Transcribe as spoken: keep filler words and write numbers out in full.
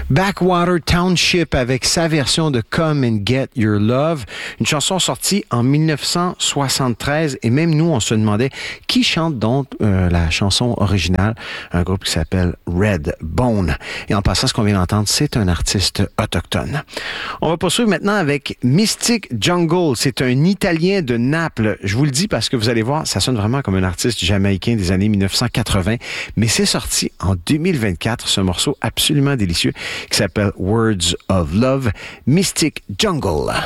Backwater Township avec sa version de Come and Get Your Love, une chanson sortie en dix-neuf cent soixante-treize et même nous, on se demandait qui chante donc euh, la chanson originale, un groupe qui s'appelle Redbone. Et en passant, ce qu'on vient d'entendre, c'est un artiste autochtone. On va poursuivre maintenant avec Mystic Jungle. C'est un Italien de Naples. Je vous le dis parce que vous allez voir, ça sonne vraiment comme un artiste jamaïcain des années dix-neuf cent quatre-vingts, mais c'est sorti en deux mille vingt-quatre, ce morceau absolument délicieux qui s'appelle Words of Love, Mystic Jungle.